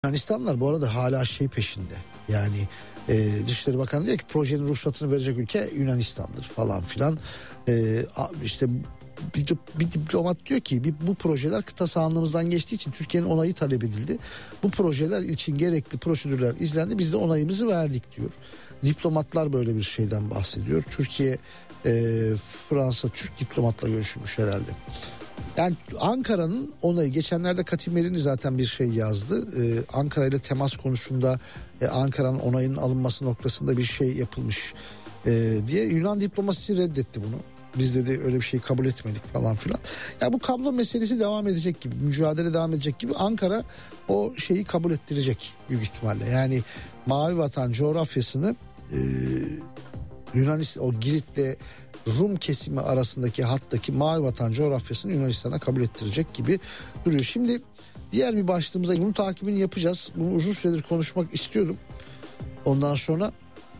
Yunanistanlar bu arada hala şey peşinde. Yani Dışişleri Bakanı diyor ki projenin ruhsatını verecek ülke Yunanistan'dır falan filan. İşte bir diplomat diyor ki bu projeler kıta sahanlığımızdan geçtiği için Türkiye'nin onayı talep edildi. Bu projeler için gerekli prosedürler izlendi, biz de onayımızı verdik diyor. Diplomatlar böyle bir şeyden bahsediyor. Türkiye, Fransa, Türk diplomatla görüşmüş herhalde. Yani Ankara'nın onayı, geçenlerde Katimerini zaten bir şey yazdı. Ankara ile temas konusunda Ankara'nın onayının alınması noktasında bir şey yapılmış diye. Yunan diplomasisi reddetti bunu. Biz dedi öyle bir şey kabul etmedik falan filan. Ya bu kablo meselesi devam edecek gibi, mücadele devam edecek gibi. Ankara o şeyi kabul ettirecek büyük ihtimalle. Yani Mavi Vatan coğrafyasını Yunanistan, o Girit'le Rum kesimi arasındaki hattaki Mavi Vatan coğrafyasını Yunanistan'a kabul ettirecek gibi duruyor. Şimdi diğer bir başlığımıza, bunun takibini yapacağız. Bunu uzun süredir konuşmak istiyordum. Ondan sonra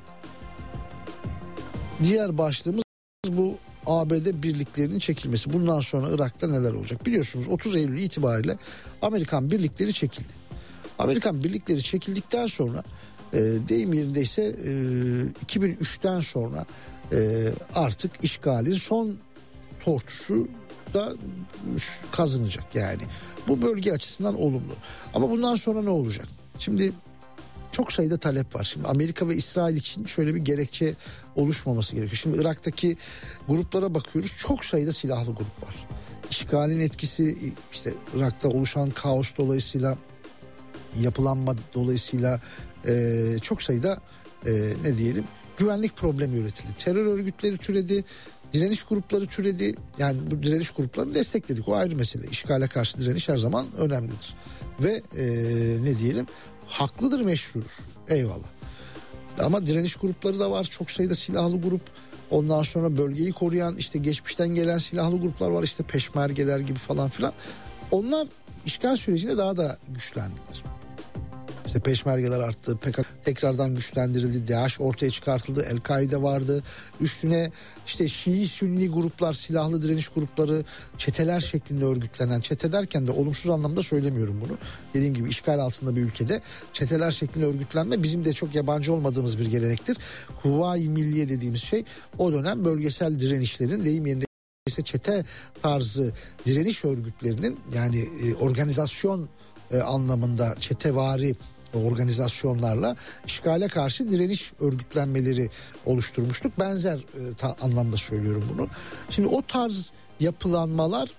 diğer başlığımız bu ABD birliklerinin çekilmesi. Bundan sonra Irak'ta neler olacak? Biliyorsunuz 30 Eylül itibariyle Amerikan birlikleri çekildi. Amerikan birlikleri çekildikten sonra deyim yerindeyse 2003'ten sonra artık işgalin son tortusu da kazanacak yani. Bu bölge açısından olumlu. Ama bundan sonra ne olacak? Şimdi çok sayıda talep var. Şimdi Amerika ve İsrail için şöyle bir gerekçe oluşmaması gerekiyor. Şimdi Irak'taki gruplara bakıyoruz. Çok sayıda silahlı grup var. İşgalin etkisi, işte Irak'ta oluşan kaos dolayısıyla, yapılanma dolayısıyla çok sayıda ne diyelim, güvenlik problemi üretildi. Terör örgütleri türedi, direniş grupları türedi. Yani bu direniş gruplarını destekledik, o ayrı mesele. İşgale karşı direniş her zaman önemlidir. Ve ne diyelim, haklıdır, meşrudur. Eyvallah. Ama direniş grupları da var. Çok sayıda silahlı grup. Ondan sonra bölgeyi koruyan, işte geçmişten gelen silahlı gruplar var. İşte peşmergeler gibi falan filan. Onlar işgal sürecinde daha da güçlendiler. İşte peşmergeler arttı, PKK tekrardan güçlendirildi, DAEŞ ortaya çıkartıldı, El-Kaide vardı. Üstüne işte Şii-Sünni gruplar, silahlı direniş grupları, çeteler şeklinde örgütlenen, çete derken de olumsuz anlamda söylemiyorum bunu. Dediğim gibi işgal altında bir ülkede çeteler şeklinde örgütlenme bizim de çok yabancı olmadığımız bir gelenektir. Kuvayi Milliye dediğimiz şey o dönem bölgesel direnişlerin, deyim yerinde ise çete tarzı direniş örgütlerinin, yani organizasyon anlamında çetevari organizasyonlarla işgale karşı direniş örgütlenmeleri oluşturmuştuk. Benzer anlamda söylüyorum bunu. Şimdi o tarz yapılanmalar,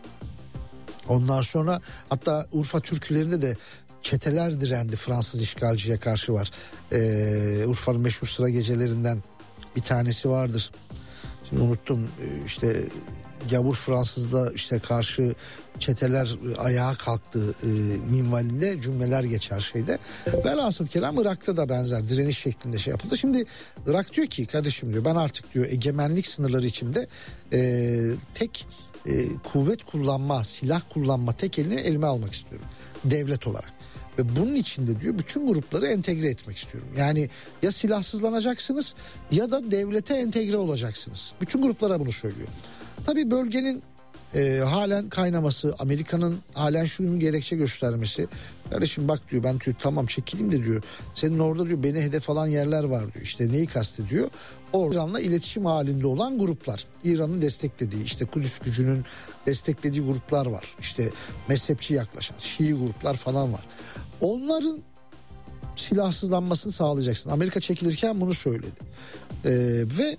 ondan sonra hatta Urfa türkülerinde de çeteler direndi Fransız işgalciye karşı var. Urfa'nın meşhur sıra gecelerinden bir tanesi vardır. Şimdi unuttum, işte gavur Fransız'da işte karşı çeteler ayağa kalktı minvalinde cümleler geçer şeyde. Velhasıl kelam Irak'ta da benzer direniş şeklinde şey yapıldı. Şimdi Irak diyor ki, kardeşim diyor, ben artık diyor egemenlik sınırları içinde tek kuvvet kullanma, silah kullanma tek elini elime almak istiyorum devlet olarak. Ve bunun içinde diyor bütün grupları entegre etmek istiyorum. Yani ya silahsızlanacaksınız ya da devlete entegre olacaksınız. Bütün gruplara bunu söylüyor. Tabii bölgenin halen kaynaması, Amerika'nın halen şunu gerekçe göstermesi. Kardeşim bak diyor, ben diyor tamam çekileyim de diyor, senin orada diyor beni hedef alan yerler var diyor. İşte neyi kastediyor? İran'la iletişim halinde olan gruplar. İran'ın desteklediği, işte Kudüs gücünün desteklediği gruplar var. İşte mezhepçi yaklaşan Şii gruplar falan var. Onların silahsızlanmasını sağlayacaksın. Amerika çekilirken bunu söyledi. Ve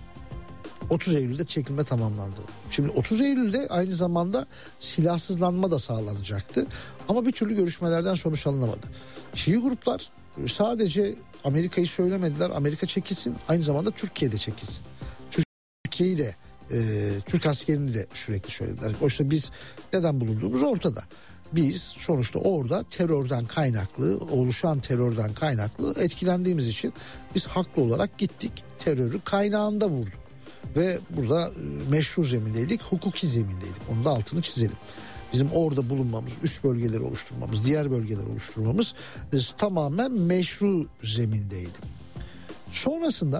30 Eylül'de çekilme tamamlandı. Şimdi 30 Eylül'de aynı zamanda silahsızlanma da sağlanacaktı. Ama bir türlü görüşmelerden sonuç alınamadı. Şii gruplar sadece Amerika'yı söylemediler. Amerika çekilsin, aynı zamanda Türkiye'de çekilsin. Türkiye'yi de Türk askerini de sürekli söylediler. Oysa biz neden bulunduğumuz ortada. Biz sonuçta orada terörden kaynaklı, oluşan terörden kaynaklı etkilendiğimiz için biz haklı olarak gittik, terörü kaynağında vurduk. Ve burada meşru zemindeydik, hukuki zemindeydik. Onun da altını çizelim. Bizim orada bulunmamız, üst bölgeleri oluşturmamız, diğer bölgeleri oluşturmamız tamamen meşru zemindeydi. Sonrasında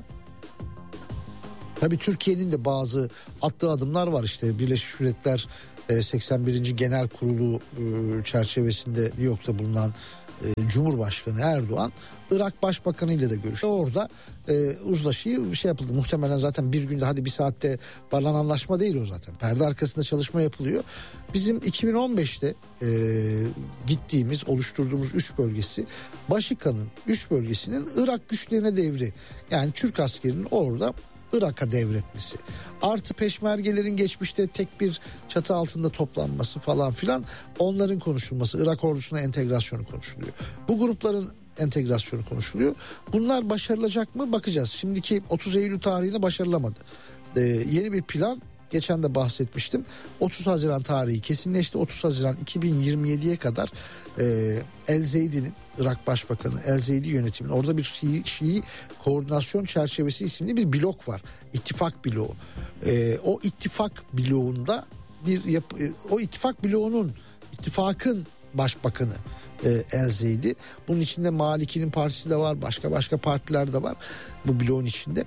tabii Türkiye'nin de bazı attığı adımlar var. İşte Birleşmiş Milletler 81. Genel Kurulu çerçevesinde New York'ta bulunan Cumhurbaşkanı Erdoğan Irak Başbakanı ile de görüştü. Orada uzlaşıyı bir şey yapıldı. Muhtemelen zaten bir günde, hadi bir saatte varılan anlaşma değil o zaten. Perde arkasında çalışma yapılıyor. Bizim 2015'te gittiğimiz, oluşturduğumuz 3 bölgesi, Başıkan'ın 3 bölgesinin Irak güçlerine devri. Yani Türk askerinin orada Irak'a devretmesi. Artı peşmergelerin geçmişte tek bir çatı altında toplanması falan filan, onların konuşulması, Irak ordusuna entegrasyonu konuşuluyor. Bu grupların entegrasyonu konuşuluyor. Bunlar başarılacak mı? Bakacağız. Şimdiki 30 Eylül tarihine başarılamadı. Yeni bir plan, geçen de bahsetmiştim. 30 Haziran tarihi kesinleşti. 30 Haziran 2027'ye kadar El-Zeydi'nin, Irak Başbakanı El-Zeydi yönetiminin orada bir Şii koordinasyon çerçevesi isimli bir blok var. İttifak bloğu. O ittifak bloğunda o ittifak bloğunun, ittifakın başbakanı El-Zeydi. Bunun içinde Maliki'nin partisi de var. Başka partiler de var bu bloğun içinde.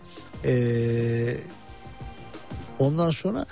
Ondan sonra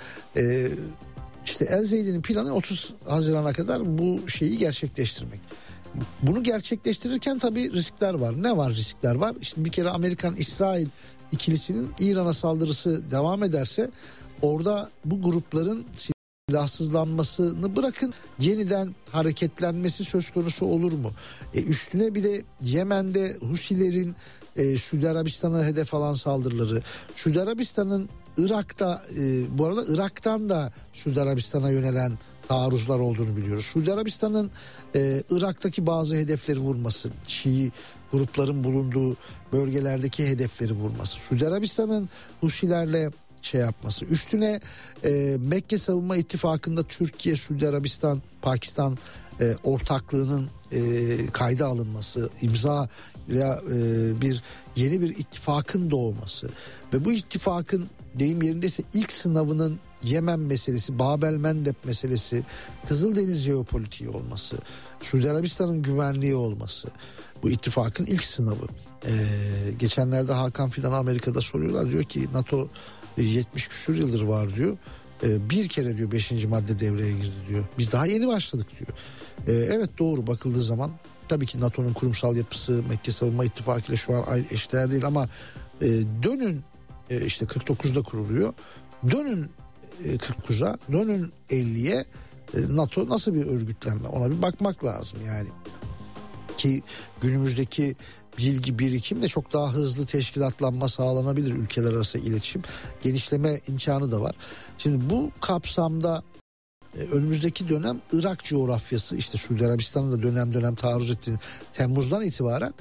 işte El-Zeydi'nin planı 30 Haziran'a kadar bu şeyi gerçekleştirmek. Bunu gerçekleştirirken tabii riskler var. Ne var riskler var? İşte bir kere Amerikan-İsrail ikilisinin İran'a saldırısı devam ederse orada bu grupların silahsızlanmasını bırakın, yeniden hareketlenmesi söz konusu olur mu? Üstüne bir de Yemen'de Husilerin Suudi Arabistan'a hedef alan saldırıları, Suudi Arabistan'ın Irak'ta, bu arada Irak'tan da Suudi Arabistan'a yönelen taarruzlar olduğunu biliyoruz. Suudi Arabistan'ın Irak'taki bazı hedefleri vurması, Şii grupların bulunduğu bölgelerdeki hedefleri vurması, Suudi Arabistan'ın Husilerle yapması, üstüne Mekke Savunma İttifakı'nda Türkiye, Suudi Arabistan, Pakistan ortaklığının kayda alınması, imza ya yeni bir ittifakın doğması ve bu ittifakın deyim yerindeyse ilk sınavının Yemen meselesi, Babel Mendeb meselesi, Kızıldeniz jeopolitiği olması, Suudi Arabistan'ın güvenliği olması, bu ittifakın ilk sınavı. Geçenlerde Hakan Fidan'a Amerika'da soruyorlar, diyor ki NATO 70 küsur yıldır var diyor. Bir kere diyor 5. madde devreye girdi diyor. Biz daha yeni başladık diyor. Evet, doğru, bakıldığı zaman tabii ki NATO'nun kurumsal yapısı Mekke Savunma İttifakı ile şu an eşdeğer değil ama dönün işte 49'da kuruluyor. Dönün 49'a, dönün 50'ye, NATO nasıl bir örgütlenme, ona bir bakmak lazım yani. Ki günümüzdeki bilgi birikim de çok daha hızlı teşkilatlanma sağlanabilir, ülkeler arası iletişim genişleme imkanı da var. Şimdi bu kapsamda önümüzdeki dönem Irak coğrafyası, işte Suudi Arabistan'ın da dönem dönem taarruz ettiği Temmuz'dan itibaren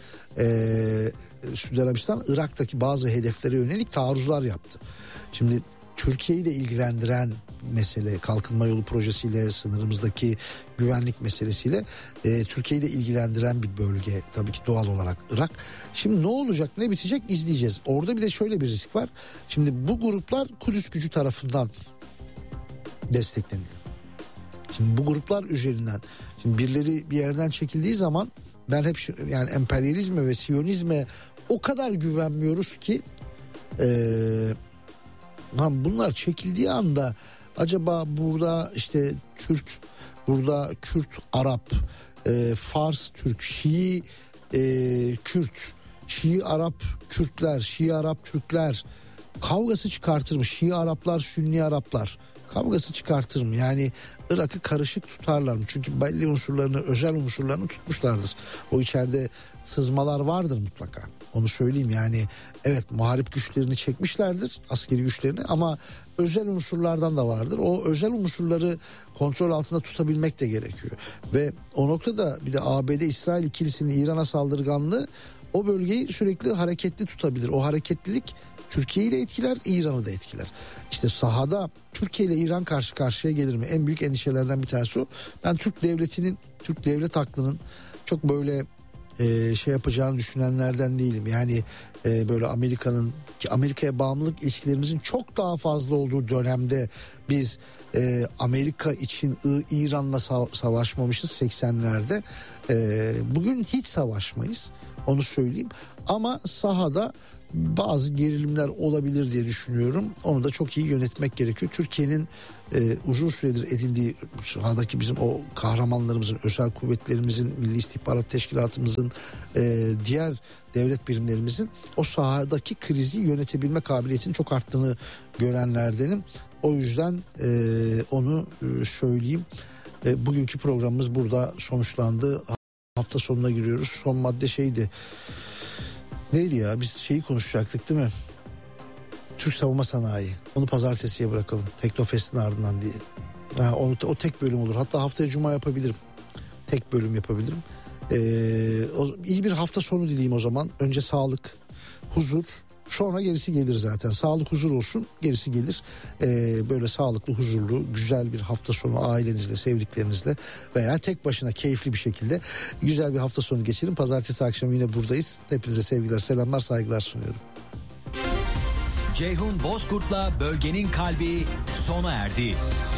Suudi Arabistan Irak'taki bazı hedeflere yönelik taarruzlar yaptı. Şimdi Türkiye'yi de ilgilendiren mesele, kalkınma yolu projesiyle, sınırımızdaki güvenlik meselesiyle Türkiye'yi de ilgilendiren bir bölge tabii ki doğal olarak Irak. Şimdi ne olacak, ne bitecek izleyeceğiz. Orada bir de şöyle bir risk var. Şimdi bu gruplar Kudüs gücü tarafından destekleniyor. Şimdi bu gruplar üzerinden, şimdi birileri bir yerden çekildiği zaman, ben hep yani emperyalizme ve Siyonizme o kadar güvenmiyoruz ki bunlar çekildiği anda acaba burada işte Türk, burada Kürt, Arap, Fars, Türk, Şii, Kürt, Şii, Arap, Kürtler, Şii, Arap, Türkler kavgası çıkartır mı? Şii Araplar, Sünni Araplar kavgası çıkartır mı? Yani Irak'ı karışık tutarlar mı? Çünkü belli unsurlarını, özel unsurlarını tutmuşlardır. O içeride sızmalar vardır mutlaka. Onu söyleyeyim yani, evet, muharip güçlerini çekmişlerdir, askeri güçlerini, ama özel unsurlardan da vardır. O özel unsurları kontrol altında tutabilmek de gerekiyor. Ve o noktada bir de ABD-İsrail ikilisinin İran'a saldırganlığı o bölgeyi sürekli hareketli tutabilir. O hareketlilik Türkiye'yi de etkiler, İran'ı da etkiler. İşte sahada Türkiye ile İran karşı karşıya gelir mi? En büyük endişelerden bir tanesi o. Ben Türk devletinin, Türk devlet aklının çok böyle yapacağını düşünenlerden değilim. Yani böyle Amerika'nın, ki Amerika'ya bağımlılık ilişkilerimizin çok daha fazla olduğu dönemde biz Amerika için İran'la savaşmamışız 80'lerde. Bugün hiç savaşmayız. Onu söyleyeyim. Ama sahada bazı gerilimler olabilir diye düşünüyorum. Onu da çok iyi yönetmek gerekiyor. Türkiye'nin uzun süredir edindiği sahadaki bizim o kahramanlarımızın, özel kuvvetlerimizin, Milli İstihbarat Teşkilatımızın, diğer devlet birimlerimizin o sahadaki krizi yönetebilme kabiliyetinin çok arttığını görenlerdenim. O yüzden onu söyleyeyim. Bugünkü programımız burada sonuçlandı. Hafta sonuna giriyoruz. Son madde şeydi. Neydi ya? Biz şeyi konuşacaktık değil mi? Türk savunma sanayi. Onu pazartesiye bırakalım. Teknofest'in ardından diye. O tek bölüm olur. Hatta haftaya cuma yapabilirim. Tek bölüm yapabilirim. İyi bir hafta sonu dileyim o zaman. Önce sağlık, huzur. Sonra gerisi gelir zaten. Sağlık, huzur olsun, gerisi gelir. Böyle sağlıklı, huzurlu, güzel bir hafta sonu ailenizle, sevdiklerinizle veya tek başına keyifli bir şekilde güzel bir hafta sonu geçirin. Pazartesi akşamı yine buradayız. Hepinize sevgiler, selamlar, saygılar sunuyorum. Ceyhun Bozkurt'la Bölgenin Kalbi sona erdi.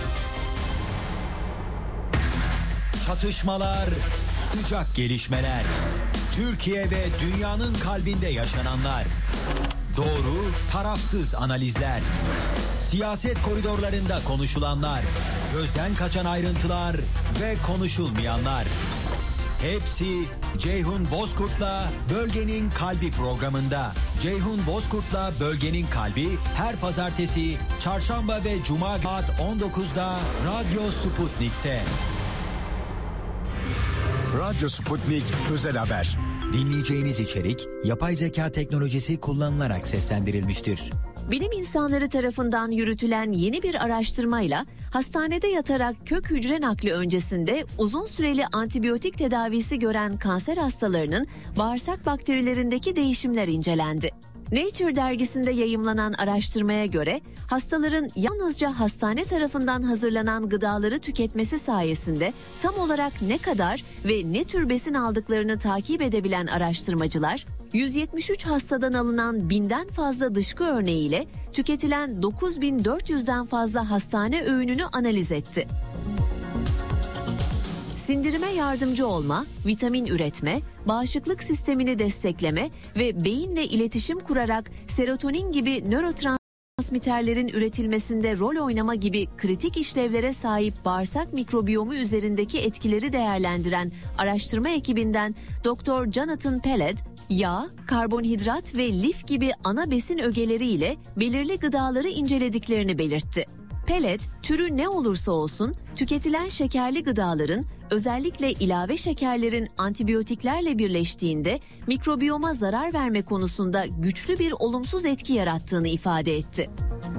Çatışmalar, sıcak gelişmeler, Türkiye ve dünyanın kalbinde yaşananlar, doğru, tarafsız analizler, siyaset koridorlarında konuşulanlar, gözden kaçan ayrıntılar ve konuşulmayanlar. Hepsi Ceyhun Bozkurt'la Bölgenin Kalbi programında. Ceyhun Bozkurt'la Bölgenin Kalbi her pazartesi, çarşamba ve cuma saat 19'da Radyo Sputnik'te. Radyo Sputnik Özel Haber. Dinleyeceğiniz içerik yapay zeka teknolojisi kullanılarak seslendirilmiştir. Bilim insanları tarafından yürütülen yeni bir araştırmayla hastanede yatarak kök hücre nakli öncesinde uzun süreli antibiyotik tedavisi gören kanser hastalarının bağırsak bakterilerindeki değişimler incelendi. Nature dergisinde yayımlanan araştırmaya göre hastaların yalnızca hastane tarafından hazırlanan gıdaları tüketmesi sayesinde tam olarak ne kadar ve ne tür besin aldıklarını takip edebilen araştırmacılar, 173 hastadan alınan 1000'den fazla dışkı örneğiyle tüketilen 9400'den fazla hastane öğününü analiz etti. Sindirime yardımcı olma, vitamin üretme, bağışıklık sistemini destekleme ve beyinle iletişim kurarak serotonin gibi nörotransmitterlerin üretilmesinde rol oynama gibi kritik işlevlere sahip bağırsak mikrobiyomu üzerindeki etkileri değerlendiren araştırma ekibinden Dr. Jonathan Peled, yağ, karbonhidrat ve lif gibi ana besin ögeleriyle belirli gıdaları incelediklerini belirtti. Peled, türü ne olursa olsun tüketilen şekerli gıdaların, özellikle ilave şekerlerin antibiyotiklerle birleştiğinde mikrobiyoma zarar verme konusunda güçlü bir olumsuz etki yarattığını ifade etti.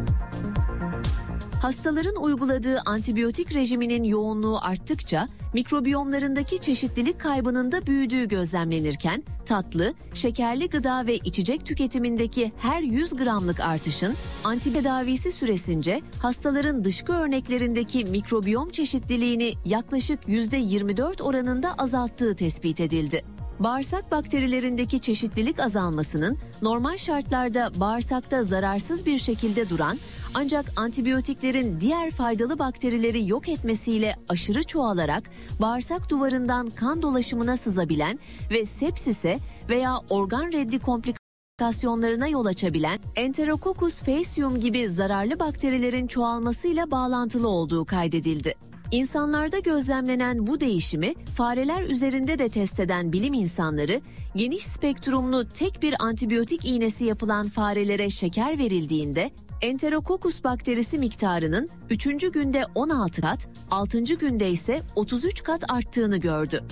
Hastaların uyguladığı antibiyotik rejiminin yoğunluğu arttıkça mikrobiyomlarındaki çeşitlilik kaybının da büyüdüğü gözlemlenirken tatlı, şekerli gıda ve içecek tüketimindeki her 100 gramlık artışın antitedavisi süresince hastaların dışkı örneklerindeki mikrobiyom çeşitliliğini yaklaşık %24 oranında azalttığı tespit edildi. Bağırsak bakterilerindeki çeşitlilik azalmasının normal şartlarda bağırsakta zararsız bir şekilde duran ancak antibiyotiklerin diğer faydalı bakterileri yok etmesiyle aşırı çoğalarak bağırsak duvarından kan dolaşımına sızabilen ve sepsise veya organ reddi komplikasyonlarına yol açabilen Enterococcus faecium gibi zararlı bakterilerin çoğalmasıyla bağlantılı olduğu kaydedildi. İnsanlarda gözlemlenen bu değişimi fareler üzerinde de test eden bilim insanları, geniş spektrumlu tek bir antibiyotik iğnesi yapılan farelere şeker verildiğinde Enterococcus bakterisi miktarının 3. günde 16 kat, 6. günde ise 33 kat arttığını gördü.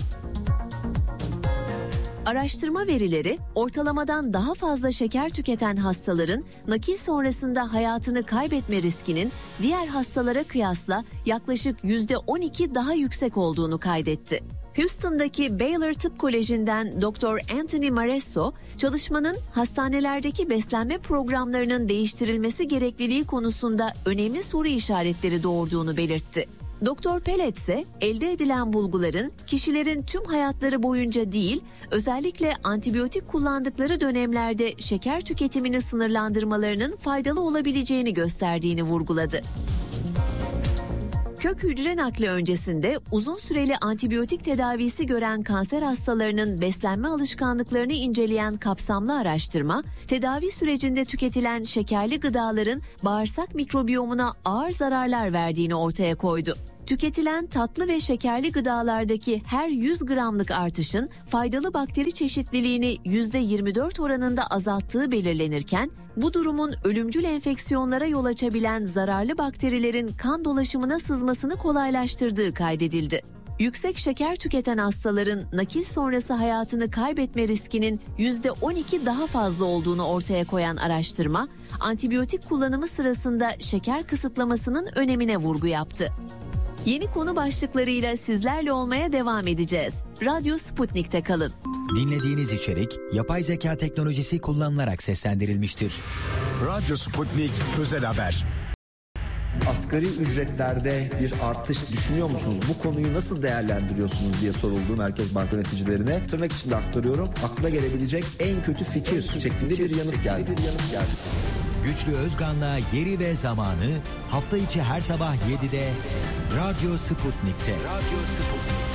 Araştırma verileri, ortalamadan daha fazla şeker tüketen hastaların nakil sonrasında hayatını kaybetme riskinin diğer hastalara kıyasla yaklaşık %12 daha yüksek olduğunu kaydetti. Houston'daki Baylor Tıp Koleji'nden Dr. Anthony Maresso, çalışmanın hastanelerdeki beslenme programlarının değiştirilmesi gerekliliği konusunda önemli soru işaretleri doğurduğunu belirtti. Dr. Peled ise elde edilen bulguların kişilerin tüm hayatları boyunca değil, özellikle antibiyotik kullandıkları dönemlerde şeker tüketimini sınırlandırmalarının faydalı olabileceğini gösterdiğini vurguladı. Kök hücre nakli öncesinde uzun süreli antibiyotik tedavisi gören kanser hastalarının beslenme alışkanlıklarını inceleyen kapsamlı araştırma, tedavi sürecinde tüketilen şekerli gıdaların bağırsak mikrobiyomuna ağır zararlar verdiğini ortaya koydu. Tüketilen tatlı ve şekerli gıdalardaki her 100 gramlık artışın faydalı bakteri çeşitliliğini %24 oranında azalttığı belirlenirken, bu durumun ölümcül enfeksiyonlara yol açabilen zararlı bakterilerin kan dolaşımına sızmasını kolaylaştırdığı kaydedildi. Yüksek şeker tüketen hastaların nakil sonrası hayatını kaybetme riskinin %12 daha fazla olduğunu ortaya koyan araştırma, antibiyotik kullanımı sırasında şeker kısıtlamasının önemine vurgu yaptı. Yeni konu başlıklarıyla sizlerle olmaya devam edeceğiz. Radyo Sputnik'te kalın. Dinlediğiniz içerik yapay zeka teknolojisi kullanılarak seslendirilmiştir. Radyo Sputnik Özel Haber. Asgari ücretlerde bir artış düşünüyor musunuz? Bu konuyu nasıl değerlendiriyorsunuz diye soruldu Merkez Banka yöneticilerine. Tırnak içinde aktarıyorum. Akla gelebilecek en kötü fikir şeklinde bir yanıt geldi. Güçlü Özgan'la yeri ve zamanı hafta içi her sabah 7'de Radyo Sputnik'te.